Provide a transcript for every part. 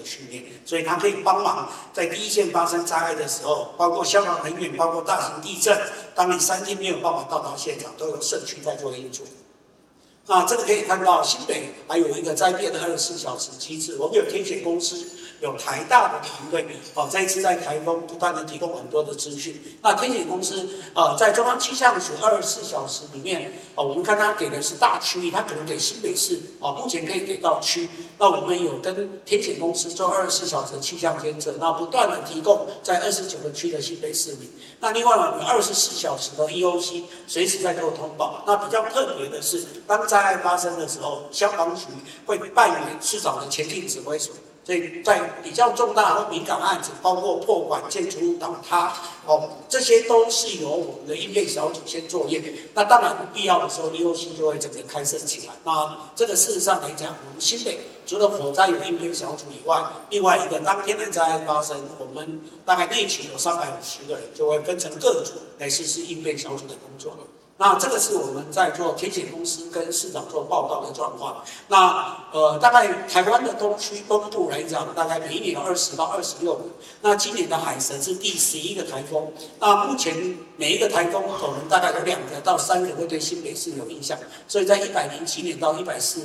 训练，所以它可以帮忙在第一线发生灾害的时候，包括消防人员，包括大型地震，当你3天没有办法到达现场，都有社区在做援助。那这个可以看到，新北还有一个灾变的24小时机制，我们有天险公司，有台大的团队，这一次在台风不断的提供很多的资讯。那天险公司，在中央气象署24小时里面，我们看它给的是大区域，它可能给新北市，目前可以给到区。那我们有跟天险公司做24小时的气象监测，那不断的提供在29个区的新北市民。那另外呢，有24小时的 EOC 随时在做通报。那比较特别的是，当灾害发生的时候，消防局会扮演市长的前进指挥所。所以在比较重大和敏感案子，包括破管、建筑物倒塌，这些都是由我们的应变小组先作业。那当然必要的时候 ，EOC 就会整个开设起来。那这个事实上来讲，我们新北除了火灾有应变小组以外，另外一个当天的灾害发生，我们大概内勤有350个人，就会分成各组来实施应变小组的工作。那这个是我们在做天险公司跟市长做报告的状况。那大概台湾的东区东部来讲，大概每一年有20到26个。那今年的海神是第11个台风。那目前每一个台风可能大概有2个到3个会对新北市有影响。所以在107年到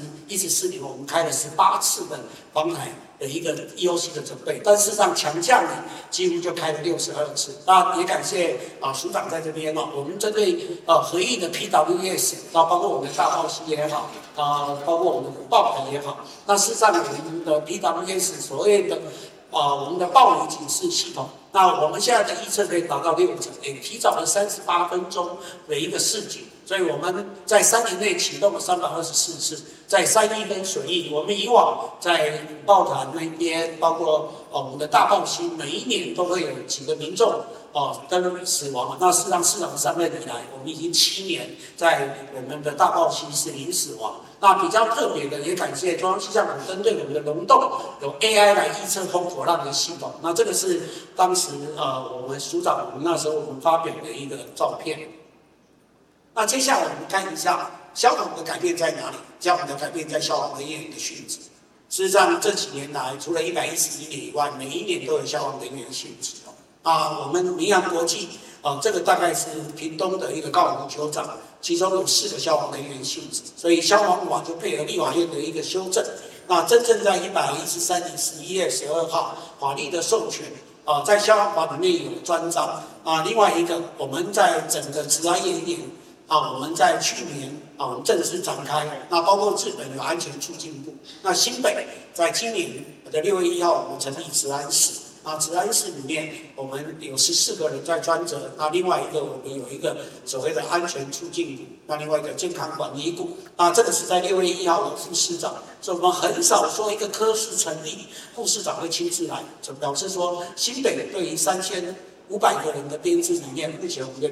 114年，我们开了18次的防台的一个 EOC 的准备，但事实上强降雨几乎就开了62次。那也感谢署长在这边我们针对合意的 PWS， 包括我们的大报溪也好，包括我们的爆台也好，那事实上我们的 PWS 所谓的我们的暴雨警示系统，那我们现在的预测可以达到60%，也提早了38分钟的一个示警。所以我们在3年内启动了324次，在3义跟水义，我们以往在豹潭那边，包括我们的大豹溪，每一年都会有几个民众跟死亡。那事实上市长上任以来，我们已经7年在我们的大豹溪是零死亡。那比较特别的，也感谢中央气象局针对我们的龙洞有 AI 来预测风火浪的系统。那这个是当时我们署长我们那时候我们发表的一个照片。那接下来我们看一下消防的改变在哪里？消防的改变在消防人员的殉职。事实上，这几年来，除了111年以外，每一年都有消防人员殉职。我们明阳国际这个大概是屏东的一个高雄酋长，其中有4个消防人员殉职，所以消防法就配合立法院的一个修正。那真正在113年11月12号法律的授权。在消防法里面有专章另外一个，我们在整个治安业年我们在去年正式展开。那包括日本有安全促进部，那新北在今年的6月1号，我们成立治安室。治安室里面我们有14个人在专责。那另外一个我们有一个所谓的安全促进部，那另外一个健康管理部。那这个是在6月1号有副市长，所以我们很少说一个科室成立，副市长会亲自来，就表示说新北对于3500个人的编制里面，目前我们有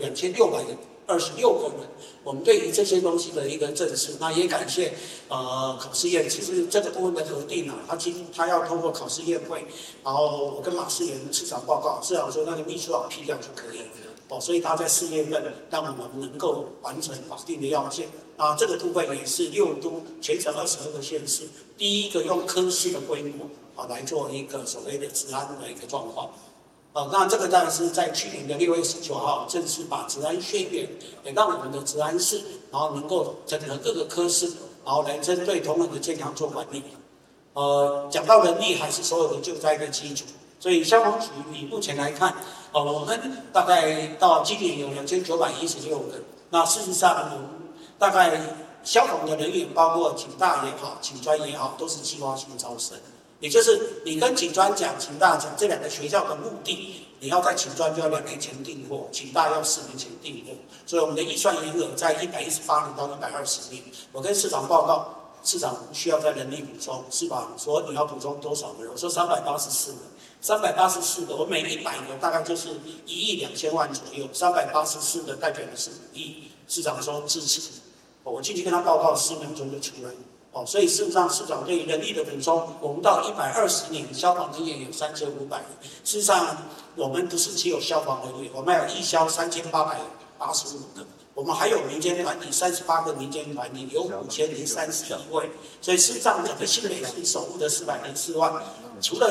2626个人，我们对于这些东西的一个正视。那也感谢考试院，其实这个部分的核定他要通过考试院会，然后我跟马世元市长报告，市长说那个秘书长批掉就可以了。所以他在4月份让我们能够完成法定的要件。这个部分也是6都全省22个县市第一个用科室的规模来做一个所谓的治安的一个状况。那这个当然是在去年的6月19号正式把治安宣言也让我们的治安室，然后能够整合各个科室，然后来针对同仁的健康做管理。讲到人力还是所有的救灾的基础，所以消防局以目前来看，我们大概到今年有2916人。那事实上，我们大概消防的人员，包括警大也好、警专也好，都是计划性招生。也就是你跟警专讲、警大讲这2个学校的目的，你要在警专就要2年前订货，警大要4年前订货，所以我们的预算余额在118年到120年。我跟市长报告，市长需要在人力补充，市长说你要补充多少个人？我说384个，384个，我每100个大概就是1亿2000万左右，384个代表的是5亿。市长说支持，我进去跟他报告，10秒钟就出来了。所以事实上，市长对于人力的补充，我们到120年消防人员有3500人。事实上，我们不是只有消防人员，我们还有义消3885个，我们还有民间团体38个民间团体，有5031位。所以事实上，整个新北市守护的404万，除了